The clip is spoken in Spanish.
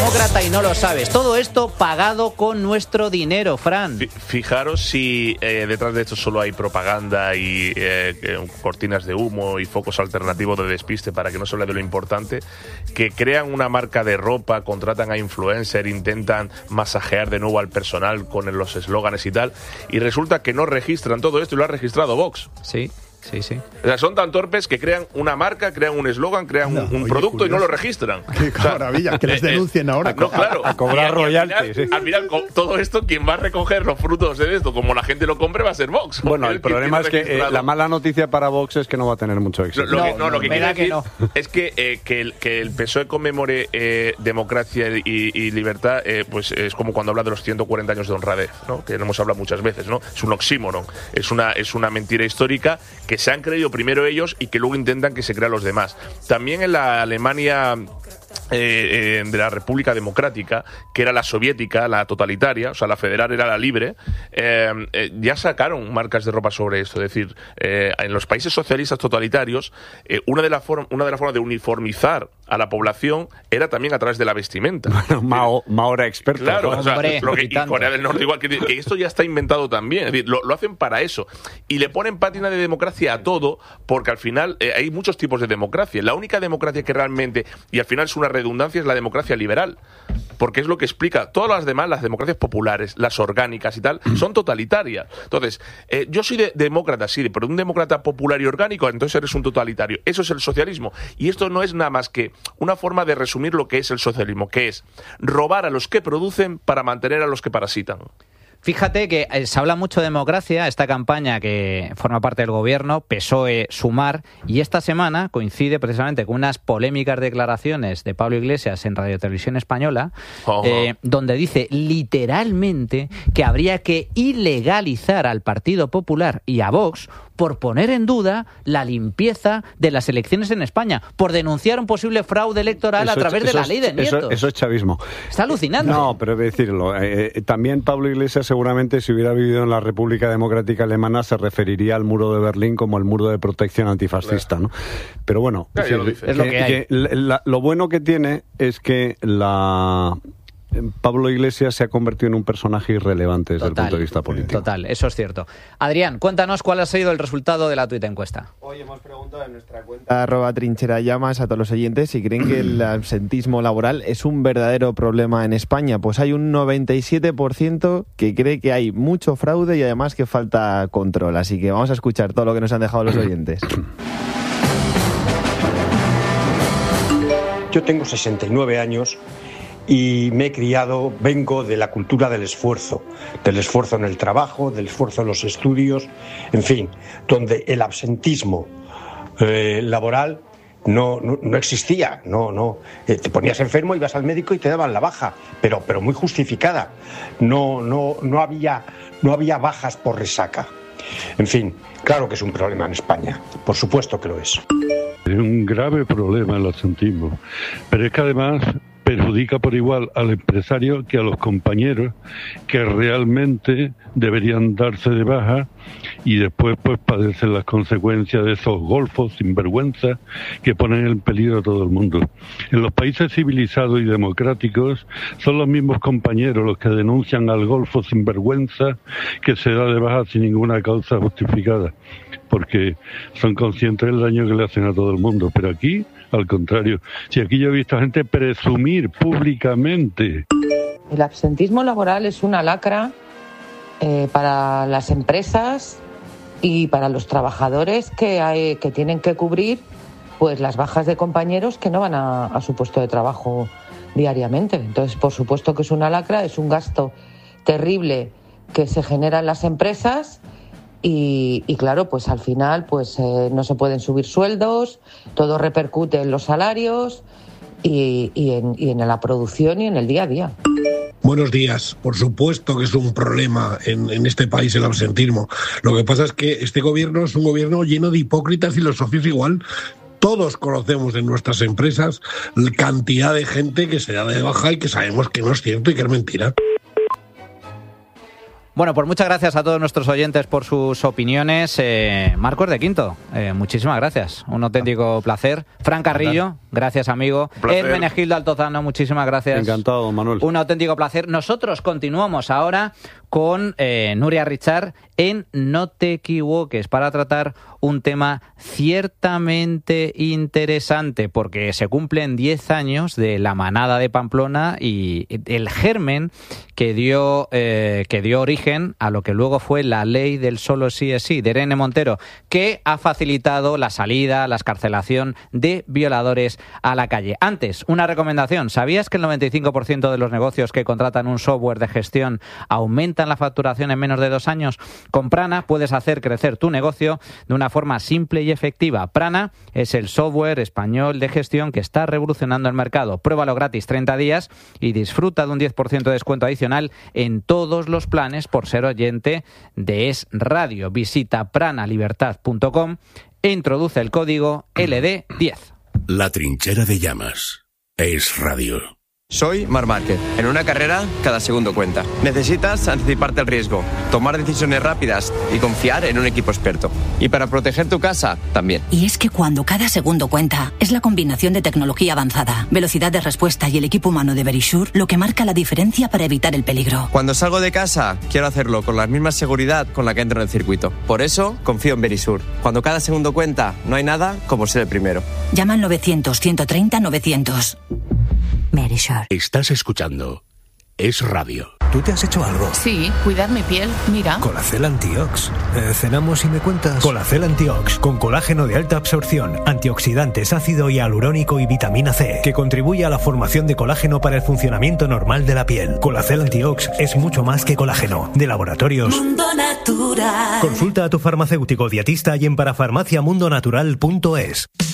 demócrata y no lo sabes. Todo esto pagado con nuestro dinero, Fran. Fijaros si detrás de esto solo hay propaganda y cortinas de humo y focos alternativos de despiste para que no se hable de lo importante, que crean una marca de ropa, contratan a influencer, intentan masajear de nuevo al personal con los eslóganes y tal, y resulta que no registran todo esto y lo ha registrado Vox. Sí. Sí, sí. O sea, son tan torpes que crean una marca, crean un eslogan, crean un producto, curioso, y no lo registran. Qué maravilla, que les denuncien ahora. No, claro. A cobrar royalties. Al final, con todo esto, quien va a recoger los frutos de esto, como la gente lo compre, va a ser Vox. Bueno, el problema es que la mala noticia para Vox es que no va a tener mucho éxito. Lo que quiero decir es que el PSOE conmemore democracia y libertad, pues es como cuando habla de los 140 años de honradez, ¿no? Que hemos hablado muchas veces, ¿no? Es un oxímoron, es una mentira histórica que se han creído primero ellos y que luego intentan que se crean los demás. También en la Alemania de la República Democrática, que era la soviética, la totalitaria, o sea, la federal era la libre, ya sacaron marcas de ropa sobre esto. Es decir, en los países socialistas totalitarios, una de las formas de uniformizar a la población era también a través de la vestimenta. Bueno, Mao era experto. Claro, ¿no? o sea, y Corea del Norte igual, que esto ya está inventado también. Es decir, lo hacen para eso. Y le ponen pátina de democracia a todo, porque al final hay muchos tipos de democracia. La única democracia que realmente, y al final es una redundancia, es la democracia liberal. Porque es lo que explica. Todas las demás, las democracias populares, las orgánicas y tal, son totalitarias. Entonces, yo soy demócrata, sí, pero un demócrata popular y orgánico, entonces eres un totalitario. Eso es el socialismo. Y esto no es nada más que una forma de resumir lo que es el socialismo, que es robar a los que producen para mantener a los que parasitan. Fíjate que se habla mucho de democracia, esta campaña que forma parte del gobierno, PSOE, Sumar, y esta semana coincide precisamente con unas polémicas declaraciones de Pablo Iglesias en Radio Televisión Española, donde dice literalmente que habría que ilegalizar al Partido Popular y a Vox por poner en duda la limpieza de las elecciones en España, por denunciar un posible fraude electoral a través de la ley de nietos. Eso es chavismo. Está alucinante. No, pero decirlo, también Pablo Iglesias seguramente, si hubiera vivido en la República Democrática Alemana, se referiría al muro de Berlín como el muro de protección antifascista, ¿no? Pero bueno, lo bueno que tiene es que Pablo Iglesias se ha convertido en un personaje irrelevante desde el punto de vista político. Total, eso es cierto. Adrián, cuéntanos cuál ha sido el resultado de la tuita encuesta. Hoy hemos preguntado en nuestra cuenta @trincherallamas a todos los oyentes si creen que el absentismo laboral es un verdadero problema en España. Pues hay un 97% que cree que hay mucho fraude y además que falta control. Así que vamos a escuchar todo lo que nos han dejado los oyentes. Yo tengo 69 años y me he criado, vengo de la cultura del esfuerzo en el trabajo, del esfuerzo en los estudios, en fin, donde el absentismo laboral no existía, te ponías enfermo, ibas al médico y te daban la baja, pero muy justificada, no había bajas por resaca. En fin, claro que es un problema en España, por supuesto que lo es. Es un grave problema el absentismo, pero es que además perjudica por igual al empresario que a los compañeros que realmente deberían darse de baja y después pues padecen las consecuencias de esos golfos sinvergüenza que ponen en peligro a todo el mundo. En los países civilizados y democráticos son los mismos compañeros los que denuncian al golfo sinvergüenza que se da de baja sin ninguna causa justificada, porque son conscientes del daño que le hacen a todo el mundo. Pero aquí, al contrario, si aquí yo he visto a gente presumir públicamente. El absentismo laboral es una lacra para las empresas y para los trabajadores que tienen que cubrir pues las bajas de compañeros que no van a su puesto de trabajo diariamente. Entonces, por supuesto que es una lacra, es un gasto terrible que se genera en las empresas. Y claro, pues al final pues no se pueden subir sueldos, todo repercute en los salarios y en la producción y en el día a día. Buenos días. Por supuesto que es un problema en este país el absentismo. Lo que pasa es que este gobierno es un gobierno lleno de hipócritas y los socios igual. Todos conocemos en nuestras empresas la cantidad de gente que se da de baja y que sabemos que no es cierto y que es mentira. Bueno, pues muchas gracias a todos nuestros oyentes por sus opiniones. Marcos de Quinto, muchísimas gracias. Un auténtico placer. Fran Carrillo, gracias, amigo. Hermenegildo Altozano, muchísimas gracias. Encantado, Manuel. Un auténtico placer. Nosotros continuamos ahora con Nuria Richard en No te equivoques, para tratar un tema ciertamente interesante, porque se cumplen 10 años de la manada de Pamplona y el germen que dio origen a lo que luego fue la ley del solo sí es sí, de Irene Montero, que ha facilitado la salida, la excarcelación de violadores a la calle. Antes, una recomendación. ¿Sabías que el 95% de los negocios que contratan un software de gestión aumentan la facturación en menos de 2 años? Con Prana puedes hacer crecer tu negocio de una forma simple y efectiva. Prana es el software español de gestión que está revolucionando el mercado. Pruébalo gratis 30 días y disfruta de un 10% de descuento adicional en todos los planes por ser oyente de Es Radio. Visita pranalibertad.com e introduce el código LD10. La trinchera de llamas. Es Radio. Soy Marc Márquez. En una carrera, cada segundo cuenta. Necesitas anticiparte al riesgo, tomar decisiones rápidas y confiar en un equipo experto. Y para proteger tu casa, también. Y es que cuando cada segundo cuenta, es la combinación de tecnología avanzada, velocidad de respuesta y el equipo humano de Verisure lo que marca la diferencia para evitar el peligro. Cuando salgo de casa, quiero hacerlo con la misma seguridad con la que entro en el circuito. Por eso, confío en Verisure. Cuando cada segundo cuenta, no hay nada como ser el primero. Llama al 900-130-900. Verisure. Estás escuchando Es Radio. ¿Tú te has hecho algo? Sí, cuidar mi piel, mira. Colacel Antiox. ¿Cenamos y me cuentas? Colacel Antiox, con colágeno de alta absorción, antioxidantes, ácido hialurónico y vitamina C, que contribuye a la formación de colágeno para el funcionamiento normal de la piel. Colacel Antiox es mucho más que colágeno. De Laboratorios Mundo Natural. Consulta a tu farmacéutico dietista y en parafarmaciamundonatural.es.